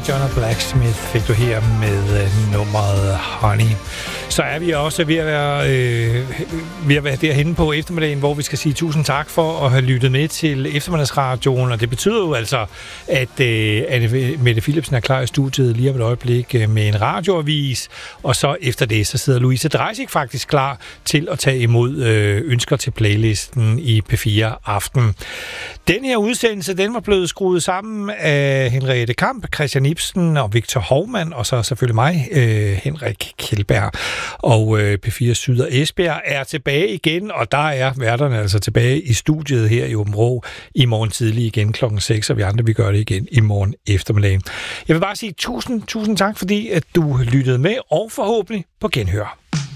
Jonah Blacksmith fik du her med nummeret Honey. Så er vi også ved at være derhenne på eftermiddagen, hvor vi skal sige tusind tak for at have lyttet med til Eftermiddagsradioen, og det betyder jo altså, at Mette Philipsen er klar i studiet lige om et øjeblik med en radioavis, og så efter det, så sidder Louise Dreisig faktisk klar til at tage imod ønsker til playlisten i P4 Aften. Den her udsendelse, den var blevet skruet sammen af Henriette Kamp, Christian Ibsen og Victor Hovmand, og så selvfølgelig mig, Henrik Kjeldberg. Og P4 Syd og Esbjerg er tilbage igen, og der er værterne altså tilbage i studiet her i Aabenraa i morgen tidlig igen klokken 6, og vi andre, vi gør det igen i morgen eftermiddag. Jeg vil bare sige tusind tak, fordi at du lyttede med, og forhåbentlig på genhør.